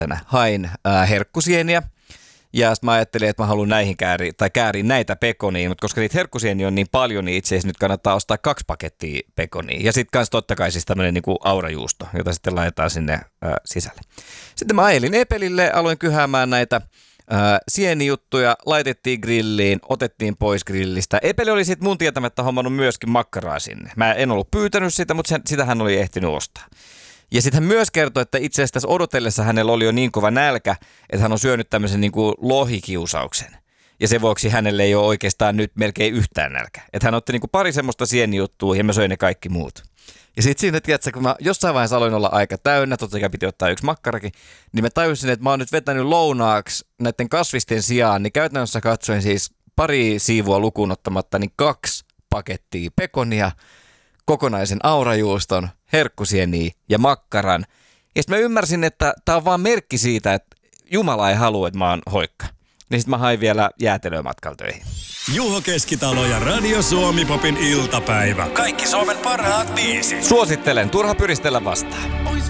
hain herkkusieniä. Ja sitten mä ajattelin, että mä haluan näihin kääriin näitä pekoniin, mutta koska niitä herkkusieniä on niin paljon, niin itse asiassa nyt kannattaa ostaa 2 pakettia pekonia. Ja sitten kanssa totta kai siis tämmöinen niinku aurajuusto, jota sitten laitetaan sinne sisälle. Sitten mä ajelin Epelille, aloin kyhäämään näitä sienijuttuja, laitettiin grilliin, otettiin pois grillistä. Epeli oli sitten mun tietämättä hommannut myöskin makkaraa sinne. Mä en ollut pyytänyt sitä, mutta sitä hän oli ehtinyt ostaa. Ja sitten hän myös kertoi, että itse asiassa tässä odotellessa hänellä oli jo niin kova nälkä, että hän on syönyt tämmöisen niin kuin lohikiusauksen. Ja sen vuoksi hänelle ei ole oikeastaan nyt melkein yhtään nälkä. Että hän otti niin kuin pari semmoista sienijuttua ja mä söin ne kaikki muut. Ja sitten siinä, tiedätkö, kun mä jossain vaiheessa aloin olla aika täynnä, totta kai piti ottaa 1 makkarakin, niin mä tajusin, että mä oon nyt vetänyt lounaaksi näiden kasvisten sijaan, niin käytännössä katsoin siis pari siivua lukuun ottamatta, niin 2 pakettia pekonia, kokonaisen aurajuuston, herkkusieniä ja makkaran. Ja sitten mä ymmärsin, että tää on vaan merkki siitä, että Jumala ei halua, että mä oon hoikka. Niin sit mä hain vielä jäätelöä matkalla töihin. Juho Keskitalo ja Radio Suomi-popin iltapäivä. Kaikki Suomen parhaat biisit. Suosittelen, turha pyristellä vastaan.